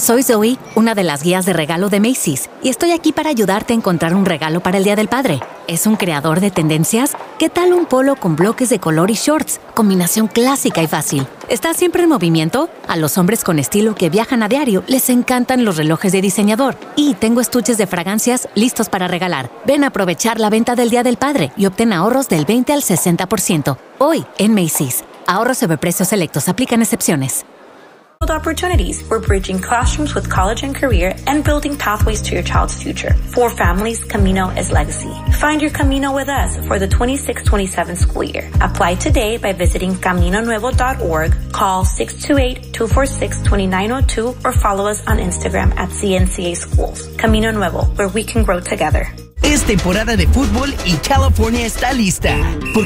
Soy Zoe, una de las guías de regalo de Macy's, y estoy aquí para ayudarte a encontrar un regalo para el Día del Padre. ¿Es un creador de tendencias? ¿Qué tal un polo con bloques de color y shorts? Combinación clásica y fácil. ¿Está siempre en movimiento? A los hombres con estilo que viajan a diario les encantan los relojes de diseñador. Y tengo estuches de fragancias listos para regalar. Ven a aprovechar la venta del Día del Padre y obtén ahorros del 20 al 60%. Hoy en Macy's. Ahorros sobre precios selectos. Aplican excepciones. Opportunities. We're bridging classrooms with college and career and building pathways to your child's future. For families, Camino is legacy. Find your Camino with us for the 26-27 school year. Apply today by visiting caminonuevo.org, call 628-246-2902, or follow us on Instagram at CNCA Schools. Camino Nuevo, where we can grow together. Es temporada de fútbol y California está lista.